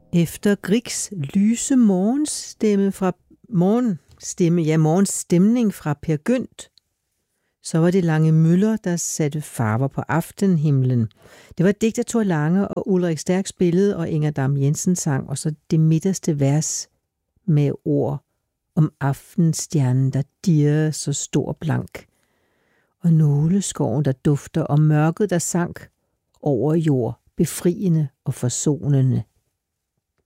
Efter Griegs lyse morgenstemning fra Peer Gynt, så var det Lange Møller, der satte farver på aftenhimlen. Det var et digt af Thor Lange og Ulrik Stærk spillede, og Inger Dam Jensen sang, og så det midterste vers med ord om aftenstjernen, der dirrede så stor blank, og nåleskoven, der dufter, og mørket, der sank over jord, befriende og forsonende.